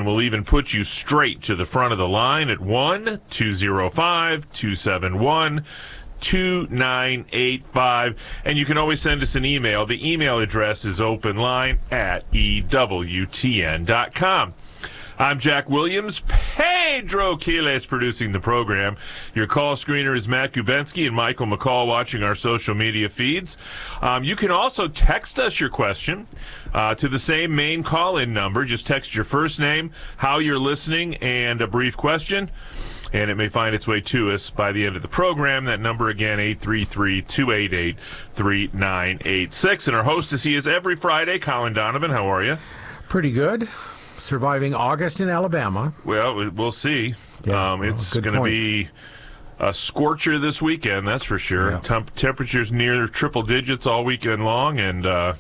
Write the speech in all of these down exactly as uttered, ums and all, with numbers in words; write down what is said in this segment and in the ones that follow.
we'll even put you straight to the front of the line at one two zero five, two seven one, two nine eight five. And you can always send us an email. The email address is openline at E W T N dot com. I'm Jack Williams. Pedro Quiles producing the program. Your call screener is Matt Gubensky and Michael McCall watching our social media feeds. Um, you can also text us your question uh, to the same main call-in number. Just text your first name, how you're listening, and a brief question, and it may find its way to us by the end of the program. That number again, eight three three, two eight eight, three nine eight six. And our hostess, he is every Friday, Colin Donovan. How are you? Pretty good. Surviving August in Alabama. Well, we'll see. Yeah, um, it's well, going to be a scorcher this weekend, that's for sure. Yeah. Temp- temperatures near triple digits all weekend long, and uh,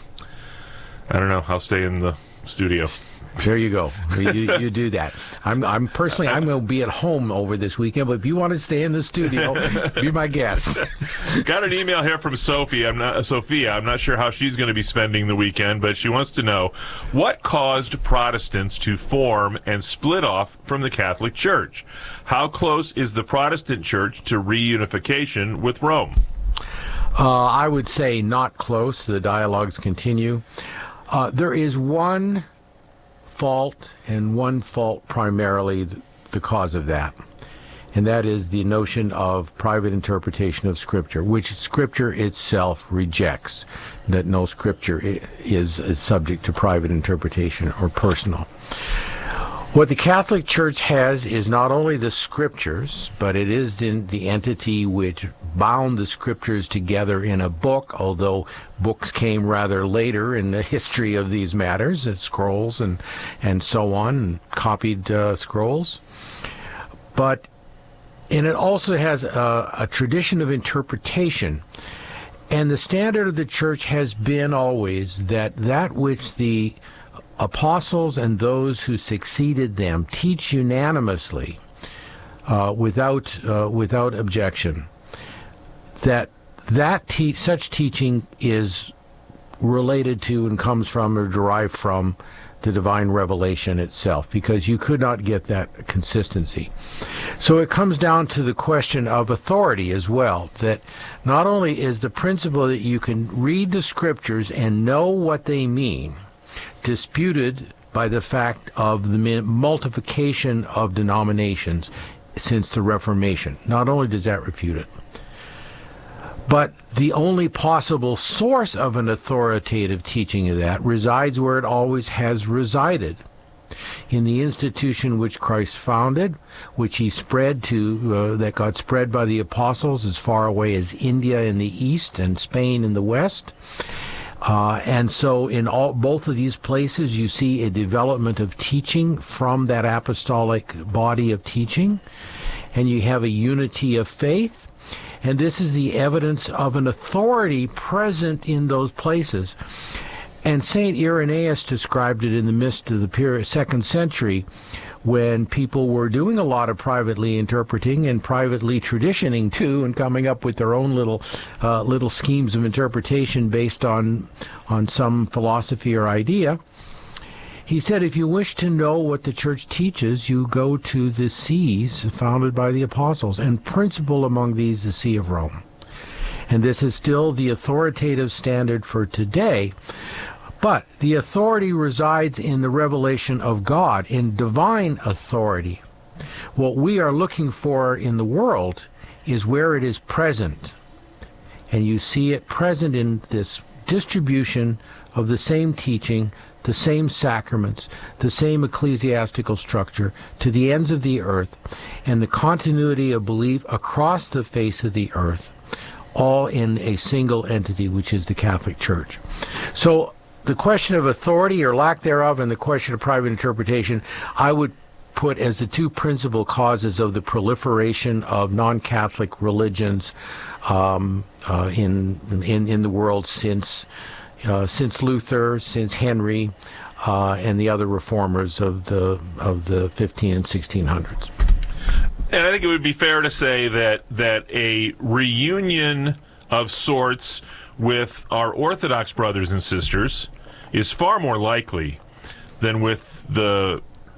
I don't know. I'll stay in the studio. There you go. You, you do that. I'm, I'm personally, I'm going to be at home over this weekend, but if you want to stay in the studio, be my guest. Got an email here from Sophie. I'm not, Sophia. I'm not sure how she's going to be spending the weekend, but she wants to know what caused Protestants to form and split off from the Catholic Church. How close is the Protestant Church to reunification with Rome? Uh, I would say not close. The dialogues continue. Uh, there is one fault, and one fault primarily th- the cause of that, and that is the notion of private interpretation of Scripture, which Scripture itself rejects, that no Scripture I- is, is subject to private interpretation or personal. What the Catholic Church has is not only the Scriptures, but it is the, the entity which bound the Scriptures together in a book, although books came rather later in the history of these matters, uh, scrolls and, and so on, and copied uh, scrolls. But, and it also has a, a tradition of interpretation. And the standard of the Church has been always that that which the apostles and those who succeeded them teach unanimously, uh, without uh, without objection, that that te- such teaching is related to and comes from or derived from the divine revelation itself, because you could not get that consistency. So it comes down to the question of authority as well, that not only is the principle that you can read the Scriptures and know what they mean disputed by the fact of the multiplication of denominations since the Reformation. Not only does that refute it, but the only possible source of an authoritative teaching of that resides where it always has resided, in the institution which Christ founded, which he spread to, uh, that got spread by the apostles as far away as India in the east and Spain in the west. Uh, and so in all both of these places you see a development of teaching from that apostolic body of teaching, and you have a unity of faith, and this is the evidence of an authority present in those places. And Saint Irenaeus described it in the midst of the period, second century, when people were doing a lot of privately interpreting and privately traditioning too, and coming up with their own little uh, little schemes of interpretation based on on some philosophy or idea. He said, if you wish to know what the Church teaches, you go to the sees founded by the apostles, and principal among these the See of Rome. And this is still the authoritative standard for today. But the authority resides in the revelation of God, in divine authority. What we are looking for in the world is where it is present. And you see it present in this distribution of the same teaching, the same sacraments, the same ecclesiastical structure to the ends of the earth, and the continuity of belief across the face of the earth, all in a single entity, which is the Catholic Church. So the question of authority or lack thereof and the question of private interpretation, I would put as the two principal causes of the proliferation of non-Catholic religions um, uh, in, in in the world since uh, since Luther, since Henry, uh, and the other reformers of the of the fifteen and sixteen hundreds. And I think it would be fair to say that that a reunion of sorts with our Orthodox brothers and sisters is far more likely than with the